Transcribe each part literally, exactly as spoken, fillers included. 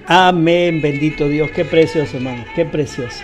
Amén, bendito Dios, qué precioso, hermano, qué precioso.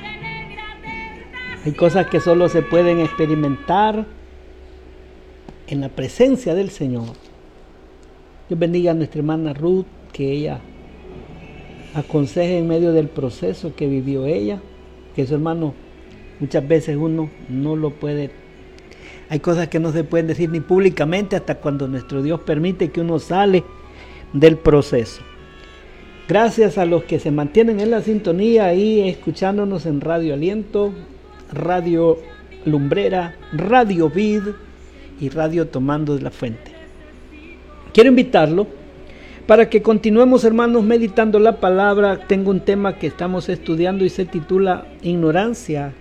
Hay cosas que solo se pueden experimentar en la presencia del Señor. Dios bendiga a nuestra hermana Ruth, que ella aconseje en medio del proceso que vivió ella, que su hermano, muchas veces uno no lo puede, hay cosas que no se pueden decir ni públicamente hasta cuando nuestro Dios permite que uno sale del proceso. Gracias a los que se mantienen en la sintonía ahí escuchándonos en Radio Aliento, Radio Lumbrera, Radio Vid y Radio Tomando de la Fuente. Quiero invitarlo para que continuemos, hermanos, meditando la palabra. Tengo un tema que estamos estudiando y se titula Ignorancia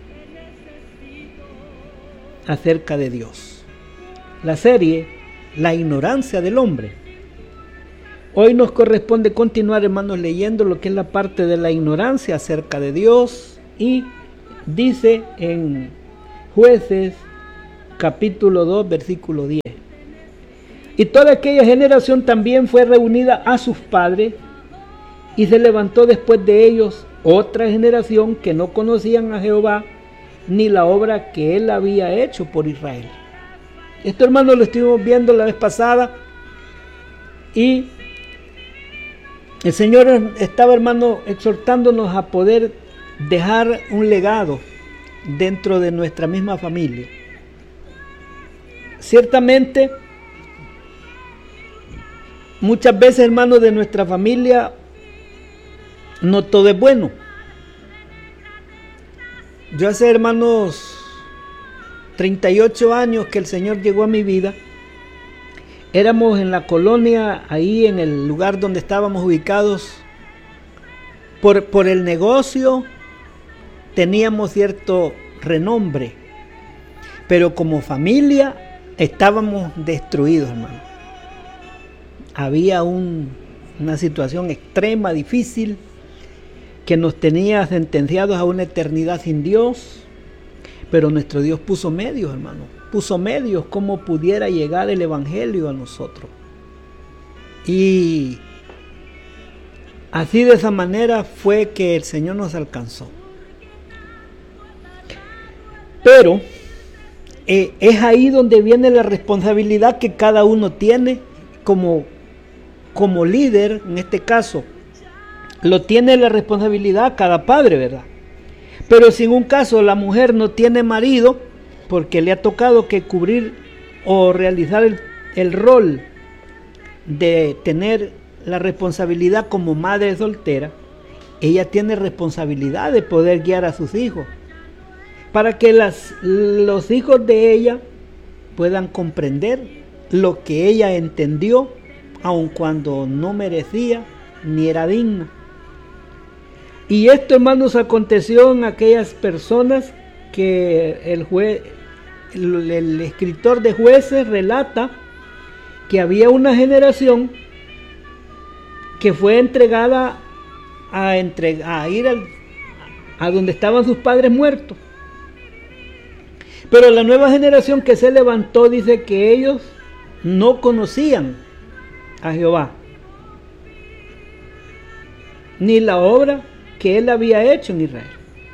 acerca de Dios. La serie La ignorancia del hombre. Hoy nos corresponde continuar, hermanos, leyendo lo que es la parte de la ignorancia acerca de Dios, y dice en Jueces capítulo dos versículo diez: y toda aquella generación también fue reunida a sus padres, y se levantó después de ellos otra generación que no conocían a Jehová ni la obra que él había hecho por Israel. Esto, hermanos, lo estuvimos viendo la vez pasada, y el Señor estaba, hermano, exhortándonos a poder dejar un legado dentro de nuestra misma familia. Ciertamente, muchas veces, hermanos, de nuestra familia no todo es bueno. Yo hace, hermanos, treinta y ocho años que el Señor llegó a mi vida. Éramos en la colonia, ahí en el lugar donde estábamos ubicados. Por, por el negocio teníamos cierto renombre, pero como familia estábamos destruidos, hermano. Había un, una situación extrema, difícil, que nos tenía sentenciados a una eternidad sin Dios, pero nuestro Dios puso medios, hermano. Puso medios como pudiera llegar el evangelio a nosotros. Y así, de esa manera fue que el Señor nos alcanzó. Pero eh, es ahí donde viene la responsabilidad que cada uno tiene como, como líder. En este caso lo tiene la responsabilidad cada padre, ¿verdad? Pero si en un caso la mujer no tiene marido, porque le ha tocado que cubrir o realizar el, el rol de tener la responsabilidad como madre soltera, ella tiene responsabilidad de poder guiar a sus hijos, para que las, los hijos de ella puedan comprender lo que ella entendió, aun cuando no merecía ni era digna. Y esto, hermanos, aconteció en aquellas personas que el juez, el, el escritor de Jueces relata que había una generación que fue entregada a, entreg- a ir al, a donde estaban sus padres muertos. Pero la nueva generación que se levantó dice que ellos no conocían a Jehová, ni la obra que él había hecho en Israel.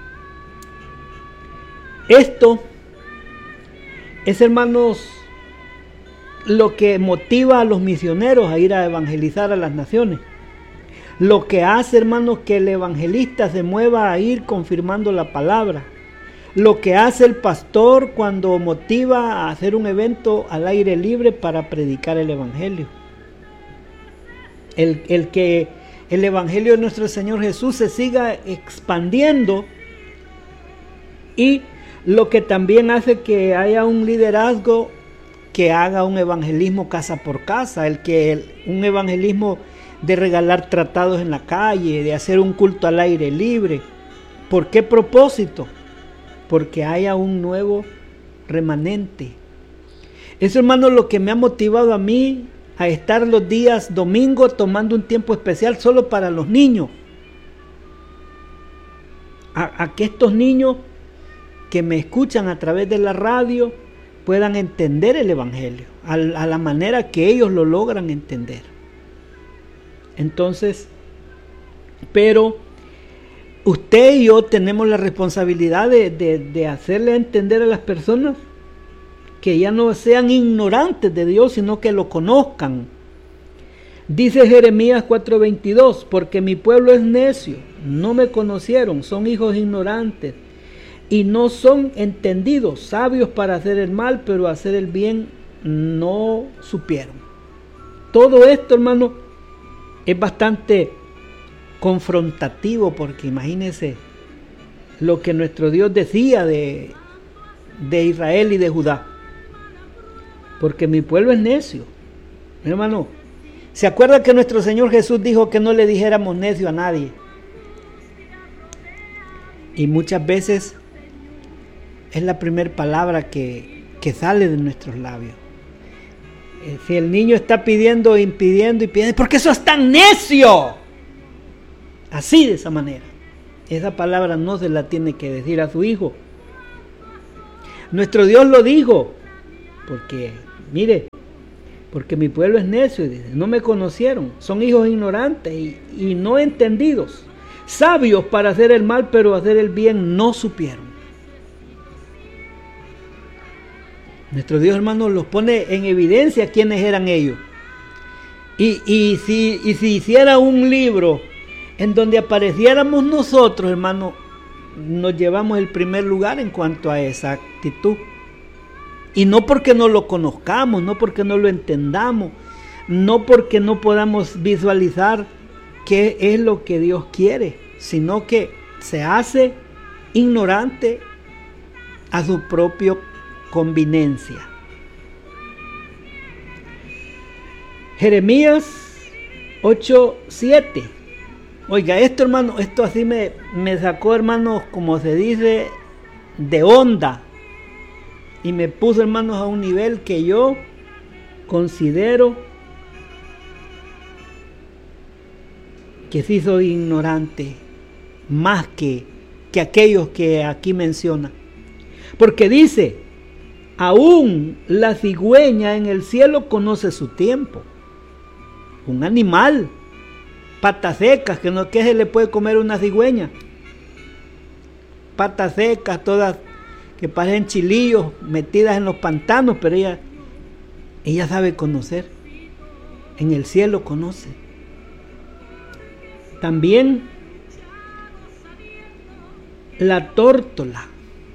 Esto es, hermanos, lo que motiva a los misioneros a ir a evangelizar a las naciones. Lo que hace, hermanos, que el evangelista se mueva a ir confirmando la palabra. Lo que hace el pastor cuando motiva a hacer un evento al aire libre para predicar el evangelio. El, el que el evangelio de nuestro Señor Jesús se siga expandiendo, y lo que también hace que haya un liderazgo que haga un evangelismo casa por casa, el que el, un evangelismo de regalar tratados en la calle, de hacer un culto al aire libre. ¿Por qué propósito? Porque haya un nuevo remanente. Eso, hermano, lo que me ha motivado a mí a estar los días domingos tomando un tiempo especial solo para los niños. A, a que estos niños que me escuchan a través de la radio puedan entender el evangelio a, a la manera que ellos lo logran entender. Entonces, Pero usted y yo tenemos la responsabilidad de, de, de hacerle entender a las personas que ya no sean ignorantes de Dios, sino que lo conozcan. Dice Jeremías cuatro veintidós, porque mi pueblo es necio, no me conocieron, son hijos ignorantes y no son entendidos, sabios para hacer el mal, pero hacer el bien no supieron. Todo esto, hermano, es bastante confrontativo, porque imagínense lo que nuestro Dios decía de, de Israel y de Judá. Porque mi pueblo es necio. Hermano, ¿se acuerda que nuestro Señor Jesús dijo que no le dijéramos necio a nadie? Y muchas veces es la primera palabra que, que sale de nuestros labios. Si el niño está pidiendo, impidiendo y pidiendo, ¿por qué sos tan necio? Así, de esa manera. Esa palabra no se la tiene que decir a su hijo. Nuestro Dios lo dijo, porque, mire, porque mi pueblo es necio, dice, no me conocieron, son hijos ignorantes y, y no entendidos, sabios para hacer el mal, pero hacer el bien no supieron. Nuestro Dios, hermano, los pone en evidencia quiénes eran ellos. Y, y, si, y si hiciera un libro en donde apareciéramos nosotros, hermano, nos llevamos el primer lugar en cuanto a esa actitud. Y no porque no lo conozcamos, no porque no lo entendamos, no porque no podamos visualizar qué es lo que Dios quiere, sino que se hace ignorante a su propia conveniencia. Jeremías ocho siete. Oiga, esto, hermano, esto así me, me sacó, hermanos, como se dice, de onda. Y me puso, hermanos, a un nivel que yo considero que sí soy ignorante, más que, que aquellos que aquí menciona. Porque dice, aún la cigüeña en el cielo conoce su tiempo. Un animal, patas secas, que no, ¿qué se le puede comer una cigüeña? Patas secas, todas que parecen chilillos metidas en los pantanos, pero ella, ella sabe conocer. En el cielo conoce. También la tórtola.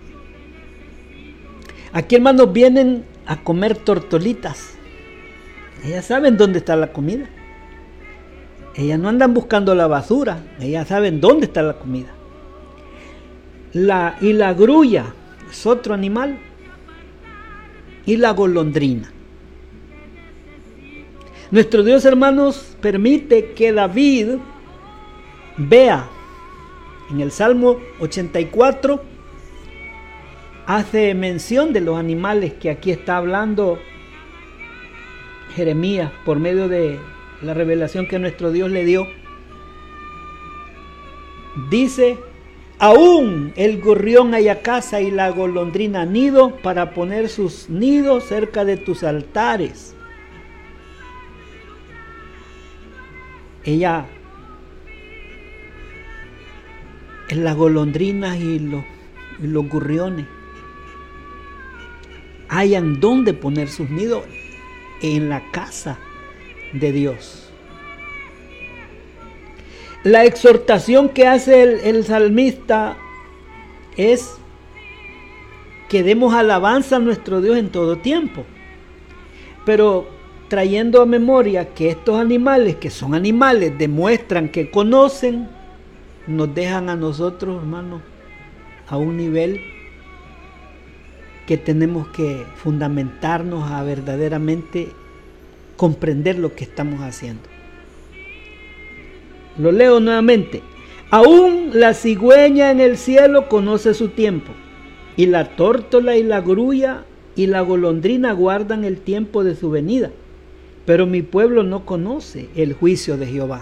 Aquí, hermanos, vienen a comer tortolitas. Ellas saben dónde está la comida. Ellas no andan buscando la basura. Ellas saben dónde está la comida. La, y la grulla es otro animal. Y la golondrina. Nuestro Dios, hermanos, permite que David vea en el Salmo ochenta y cuatro, hace mención de los animales que aquí está hablando Jeremías por medio de la revelación que nuestro Dios le dio. Dice, aún el gorrión halla casa y la golondrina nido para poner sus nidos cerca de tus altares. Ella, las golondrinas y los, y los gorriones hayan donde poner sus nidos en la casa de Dios. La exhortación que hace el, el salmista es que demos alabanza a nuestro Dios en todo tiempo, pero trayendo a memoria que estos animales, que son animales, demuestran que conocen, nos dejan a nosotros, hermanos, a un nivel que tenemos que fundamentarnos a verdaderamente comprender lo que estamos haciendo. Lo leo nuevamente. Aún la cigüeña en el cielo conoce su tiempo, y la tórtola y la grulla y la golondrina guardan el tiempo de su venida, pero mi pueblo no conoce el juicio de Jehová.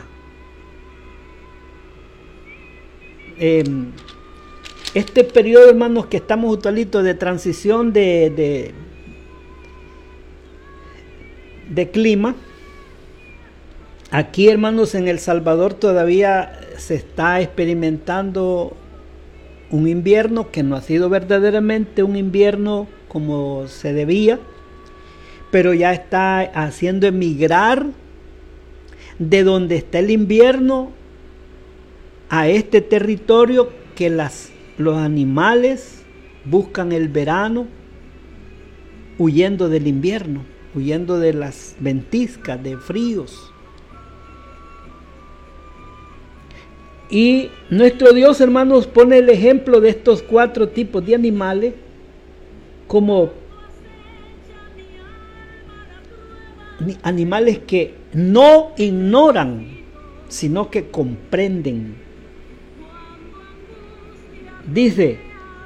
Eh, este periodo, hermanos, que estamos actualitos de transición de, de, de clima, aquí, hermanos, en El Salvador todavía se está experimentando un invierno que no ha sido verdaderamente un invierno como se debía, pero ya está haciendo emigrar de donde está el invierno a este territorio que las, los animales buscan el verano huyendo del invierno, huyendo de las ventiscas, de fríos. Y nuestro Dios, hermanos, pone el ejemplo de estos cuatro tipos de animales como animales que no ignoran, sino que comprenden. Dice,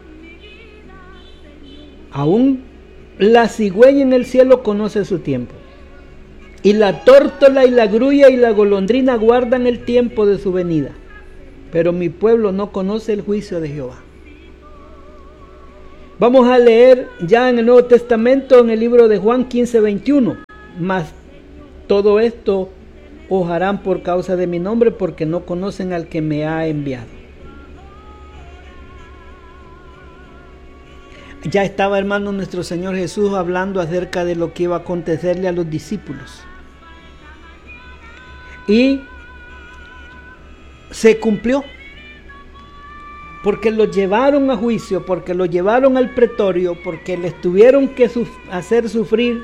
aún la cigüeña en el cielo conoce su tiempo, y la tórtola y la grulla y la golondrina guardan el tiempo de su venida, pero mi pueblo no conoce el juicio de Jehová. Vamos a leer ya en el Nuevo Testamento, en el libro de Juan quince, veintiuno. Mas todo esto os harán por causa de mi nombre, porque no conocen al que me ha enviado. Ya estaba, hermano, nuestro Señor Jesús hablando acerca de lo que iba a acontecerle a los discípulos. Y se cumplió. Porque lo llevaron a juicio, porque lo llevaron al pretorio, porque les tuvieron que suf- hacer sufrir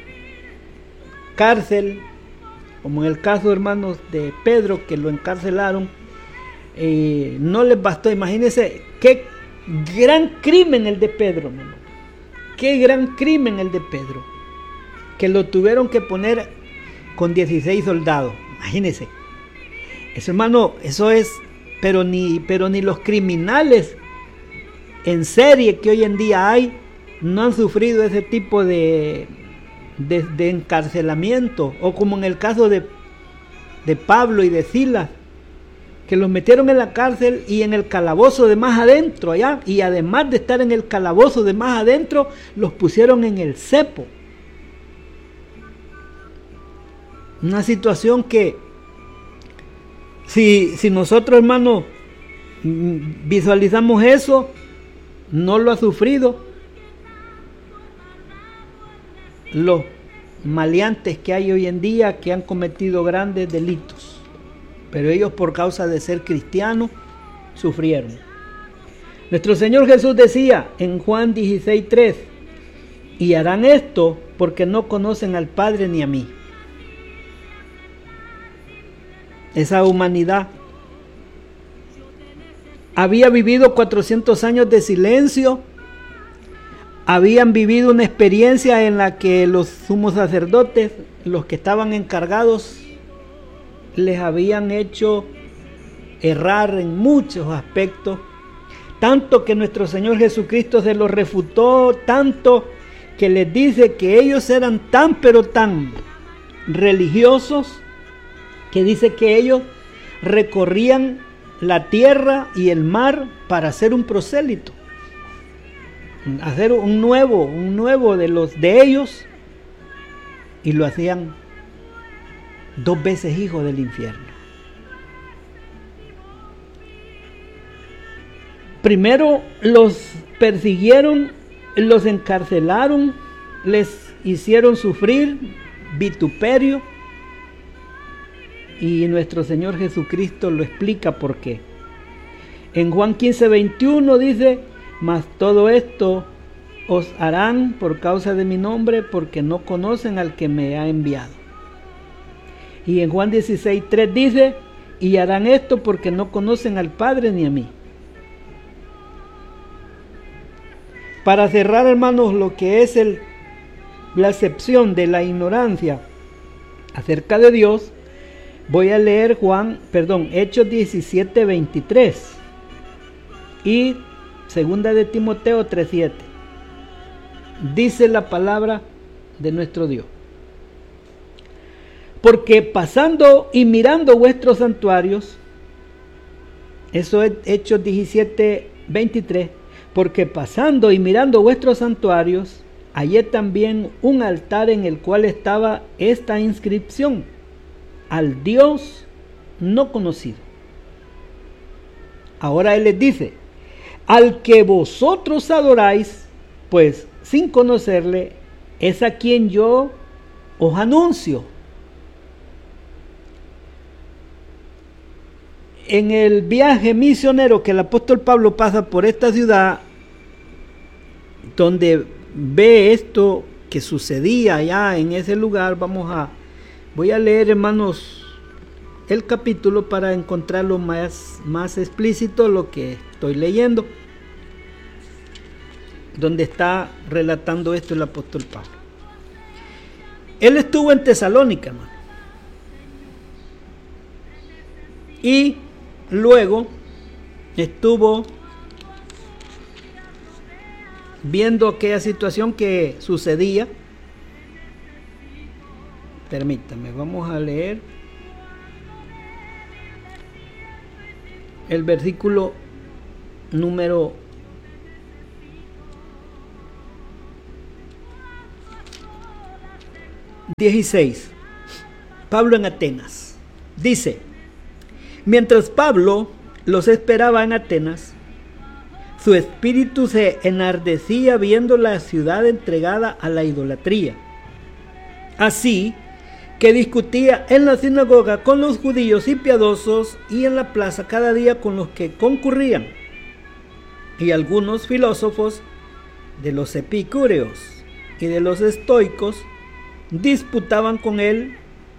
cárcel, como en el caso, hermanos, de Pedro, que lo encarcelaron. Eh, no les bastó. Imagínense qué gran crimen el de Pedro, hermano. Qué gran crimen el de Pedro, que lo tuvieron que poner con dieciséis soldados. Imagínense eso, hermano. Eso es, pero ni, pero ni los criminales en serie que hoy en día hay no han sufrido ese tipo de, de, de encarcelamiento, o como en el caso de, de Pablo y de Silas, que los metieron en la cárcel y en el calabozo de más adentro allá, y además de estar en el calabozo de más adentro, los pusieron en el cepo. Una situación que si, si nosotros, hermanos, visualizamos eso, no lo ha sufrido los maleantes que hay hoy en día, que han cometido grandes delitos, pero ellos, por causa de ser cristianos, sufrieron. Nuestro Señor Jesús decía en Juan dieciséis, tres, y harán esto porque no conocen al Padre ni a mí. Esa humanidad había vivido cuatrocientos años de silencio, habían vivido una experiencia en la que los sumos sacerdotes, los que estaban encargados, les habían hecho errar en muchos aspectos, tanto que nuestro Señor Jesucristo se los refutó, tanto que les dice que ellos eran tan pero tan religiosos, que dice que ellos recorrían la tierra y el mar para hacer un prosélito, hacer un nuevo, un nuevo de los de ellos, y lo hacían dos veces hijo del infierno. Primero los persiguieron, los encarcelaron, les hicieron sufrir vituperio, y nuestro Señor Jesucristo lo explica por qué. En Juan quince, veintiuno dice, mas todo esto os harán por causa de mi nombre, porque no conocen al que me ha enviado. Y en Juan dieciséis, tres dice, y harán esto porque no conocen al Padre ni a mí. Para cerrar, hermanos, lo que es el, la acepción de la ignorancia acerca de Dios, voy a leer Juan, perdón, Hechos diecisiete, veintitrés y segunda de Timoteo tres, siete. Dice la palabra de nuestro Dios: porque pasando y mirando vuestros santuarios, eso es Hechos diecisiete, veintitrés, porque pasando y mirando vuestros santuarios, hallé también un altar en el cual estaba esta inscripción: al Dios no conocido. Ahora él les dice, al que vosotros adoráis, pues sin conocerle, es a quien yo os anuncio. En el viaje misionero que el apóstol Pablo pasa por esta ciudad, donde ve esto que sucedía allá en ese lugar, vamos a, voy a leer, hermanos, el capítulo para encontrarlo más, más explícito lo que estoy leyendo, donde está relatando esto el apóstol Pablo. Él estuvo en Tesalónica, hermano, y luego estuvo viendo aquella situación que sucedía. Permítame, vamos a leer el versículo número dieciséis. Pablo en Atenas. Dice, mientras Pablo los esperaba en Atenas, su espíritu se enardecía viendo la ciudad entregada a la idolatría. Así que discutía en la sinagoga con los judíos y piadosos y en la plaza cada día con los que concurrían. Y algunos filósofos de los epicúreos y de los estoicos disputaban con él,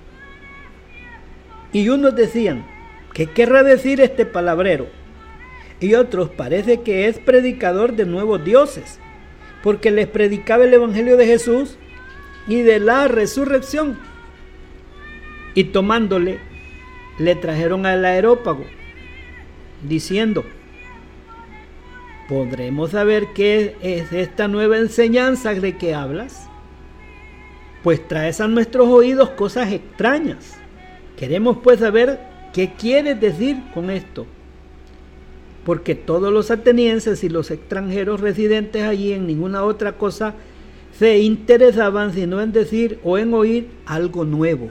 y unos decían, ¿qué querrá decir este palabrero? Y otros, parece que es predicador de nuevos dioses, porque les predicaba el evangelio de Jesús y de la resurrección. Y tomándole, le trajeron al Areópago, diciendo, ¿podremos saber qué es esta nueva enseñanza de que hablas? Pues traes a nuestros oídos cosas extrañas. Queremos pues saber qué quieres decir con esto. Porque todos los atenienses y los extranjeros residentes allí en ninguna otra cosa se interesaban sino en decir o en oír algo nuevo.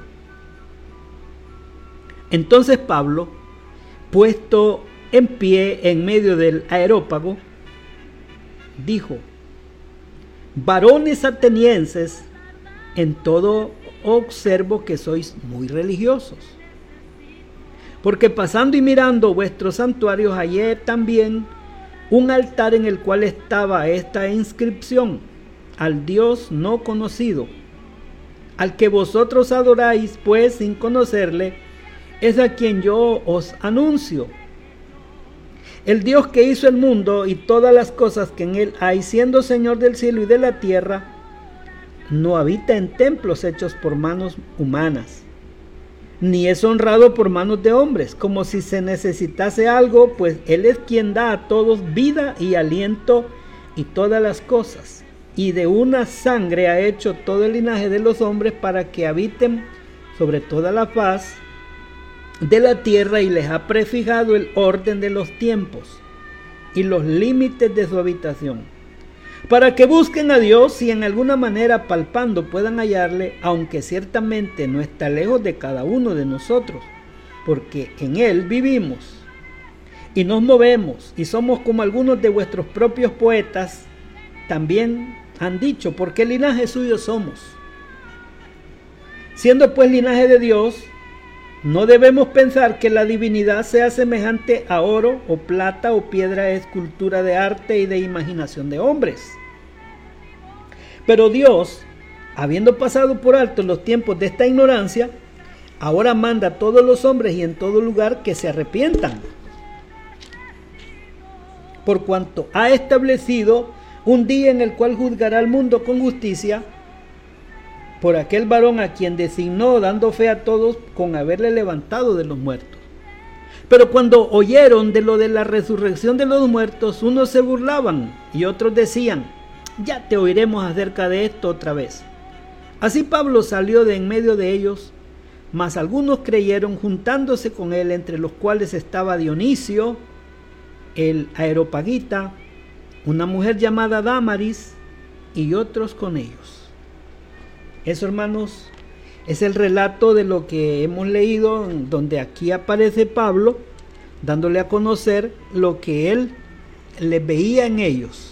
Entonces Pablo, puesto en pie en medio del Areópago, dijo, varones atenienses, en todo observo que sois muy religiosos. Porque pasando y mirando vuestros santuarios hallé también un altar en el cual estaba esta inscripción, al Dios no conocido, al que vosotros adoráis, pues sin conocerle, es a quien yo os anuncio. El Dios que hizo el mundo y todas las cosas que en él hay, siendo Señor del cielo y de la tierra, no habita en templos hechos por manos humanas, ni es honrado por manos de hombres, como si se necesitase algo, pues Él es quien da a todos vida y aliento y todas las cosas, y de una sangre ha hecho todo el linaje de los hombres para que habiten sobre toda la faz de la tierra, y les ha prefijado el orden de los tiempos y los límites de su habitación, para que busquen a Dios y en alguna manera palpando puedan hallarle, aunque ciertamente no está lejos de cada uno de nosotros, porque en Él vivimos y nos movemos y somos como algunos de vuestros propios poetas también han dicho, porque linaje suyo somos. Siendo pues linaje de Dios, no debemos pensar que la divinidad sea semejante a oro o plata o piedra de escultura de arte y de imaginación de hombres. Pero Dios, habiendo pasado por alto los tiempos de esta ignorancia, ahora manda a todos los hombres y en todo lugar que se arrepientan, por cuanto ha establecido un día en el cual juzgará al mundo con justicia, por aquel varón a quien designó, dando fe a todos con haberle levantado de los muertos. Pero cuando oyeron de lo de la resurrección de los muertos, unos se burlaban y otros decían, ya te oiremos acerca de esto otra vez. Así Pablo salió de en medio de ellos, mas algunos creyeron juntándose con él, entre los cuales estaba Dionisio, el Areopagita, una mujer llamada Dámaris y otros con ellos. Eso, hermanos, es el relato de lo que hemos leído, donde aquí aparece Pablo dándole a conocer lo que él les veía en ellos.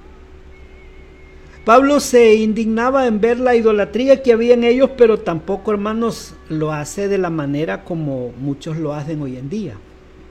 Pablo se indignaba en ver la idolatría que había en ellos, pero tampoco, hermanos, lo hace de la manera como muchos lo hacen hoy en día.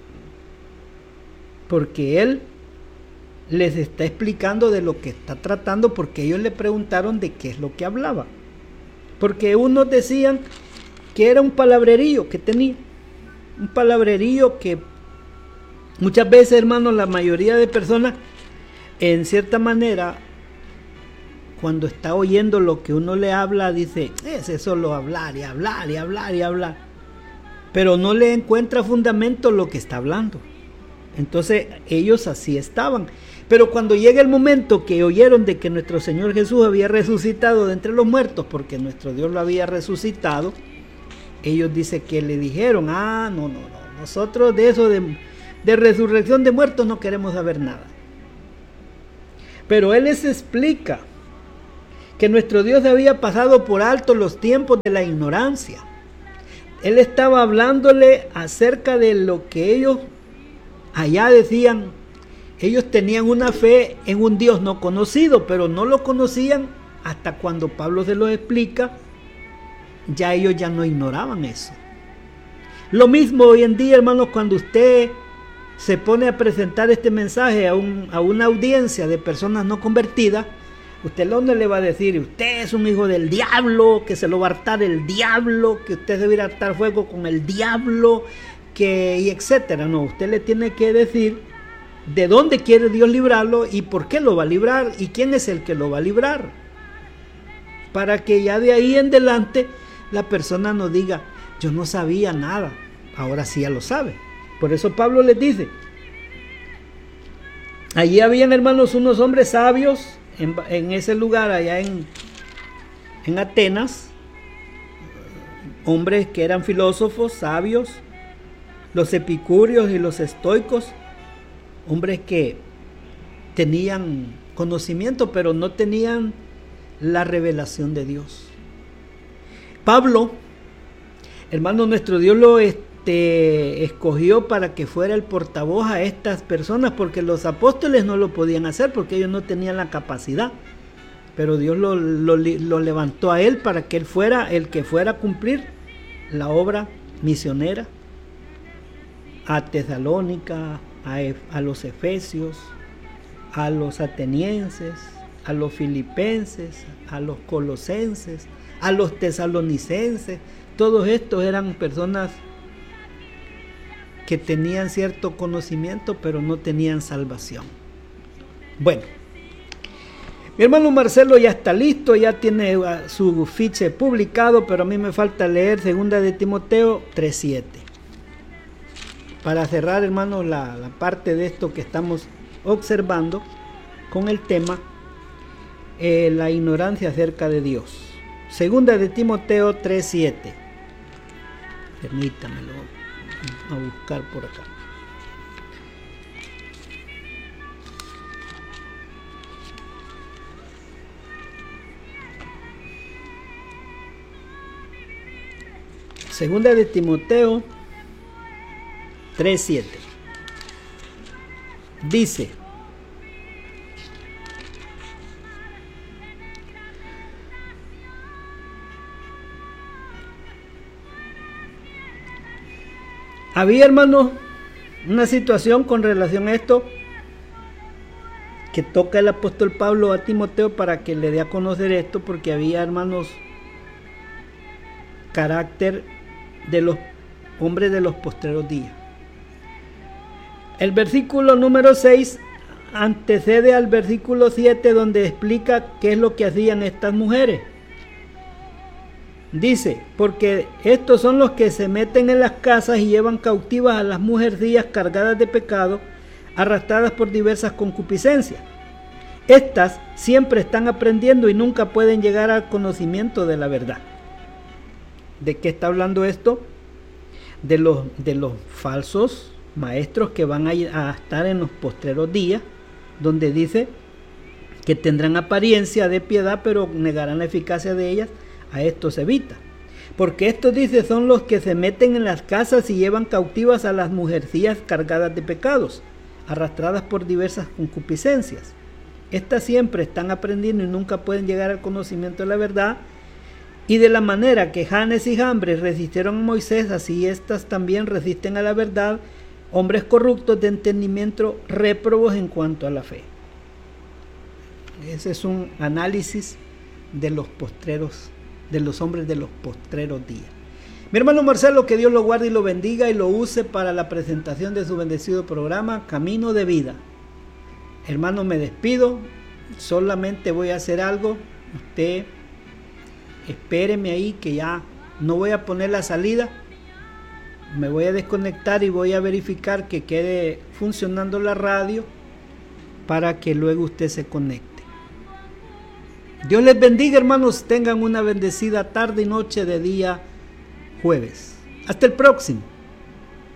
Porque él les está explicando de lo que está tratando, porque ellos le preguntaron de qué es lo que hablaba. Porque unos decían que era un palabrerío que tenía, un palabrerío que muchas veces, hermanos, la mayoría de personas, en cierta manera, cuando está oyendo lo que uno le habla, dice, es solo hablar y hablar y hablar y hablar, pero no le encuentra fundamento lo que está hablando. Entonces ellos así estaban. Pero cuando llega el momento que oyeron de que nuestro Señor Jesús había resucitado de entre los muertos, porque nuestro Dios lo había resucitado, ellos dicen que le dijeron, ah, no, no, no, nosotros de eso de, de resurrección de muertos no queremos saber nada. Pero Él les explica que nuestro Dios había pasado por alto los tiempos de la ignorancia. Él estaba hablándole acerca de lo que ellos allá decían. Ellos tenían una fe en un Dios no conocido, pero no lo conocían hasta cuando Pablo se lo explica. Ya ellos ya no ignoraban eso. Lo mismo hoy en día, hermanos, cuando usted se pone a presentar este mensaje a, un, a una audiencia de personas no convertidas, usted no le va a decir, usted es un hijo del diablo, que se lo va a hartar el diablo, que usted debe hartar fuego con el diablo, que y etcétera. No, usted le tiene que decir de dónde quiere Dios librarlo y por qué lo va a librar y quién es el que lo va a librar. Para que ya de ahí en adelante la persona no diga, yo no sabía nada, ahora sí ya lo sabe. Por eso Pablo les dice, allí habían, hermanos, unos hombres sabios en, en ese lugar allá en, en Atenas, hombres que eran filósofos, sabios, los epicúreos y los estoicos, hombres que tenían conocimiento, pero no tenían la revelación de Dios. Pablo, hermano, nuestro Dios lo este, escogió para que fuera el portavoz a estas personas, porque los apóstoles no lo podían hacer, porque ellos no tenían la capacidad. Pero Dios lo, lo, lo levantó a él para que él fuera el que fuera a cumplir la obra misionera a Tesalónica, a, a los efesios, a los atenienses, a los filipenses, a los colosenses, a los tesalonicenses. Todos estos eran personas que tenían cierto conocimiento, pero no tenían salvación. Bueno, mi hermano Marcelo ya está listo, ya tiene su fiche publicado, pero a mí me falta leer segunda de Timoteo tres siete. Para cerrar, hermanos, la, la parte de esto que estamos observando con el tema eh, la ignorancia acerca de Dios. Segunda de Timoteo tres siete. Permítamelo a buscar por acá. Segunda de Timoteo tres siete. Dice: había, hermanos, una situación con relación a esto que toca el apóstol Pablo a Timoteo para que le dé a conocer esto, porque había, hermanos, carácter de los hombres de los postreros días. El versículo número seis antecede al versículo siete, donde explica qué es lo que hacían estas mujeres. Dice: porque estos son los que se meten en las casas y llevan cautivas a las mujercillas cargadas de pecado, arrastradas por diversas concupiscencias. Estas siempre están aprendiendo y nunca pueden llegar al conocimiento de la verdad. ¿De qué está hablando esto? De los, de los falsos maestros que van a, ir a estar en los postreros días, donde dice que tendrán apariencia de piedad, pero negarán la eficacia de ellas. A esto se evita. Porque estos, dice, son los que se meten en las casas y llevan cautivas a las mujercillas cargadas de pecados, arrastradas por diversas concupiscencias. Estas siempre están aprendiendo y nunca pueden llegar al conocimiento de la verdad. Y de la manera que Janes y Jambres resistieron a Moisés, así estas también resisten a la verdad, hombres corruptos de entendimiento, réprobos en cuanto a la fe. Ese es un análisis de los postreros, de los hombres de los postreros días. Mi hermano Marcelo, que Dios lo guarde y lo bendiga y lo use para la presentación de su bendecido programa Camino de Vida. Hermano, me despido, solamente voy a hacer algo, usted espéreme ahí que ya no voy a poner la salida, me voy a desconectar y voy a verificar que quede funcionando la radio para que luego usted se conecte. Dios les bendiga, hermanos, tengan una bendecida tarde y noche de día jueves. Hasta el próximo.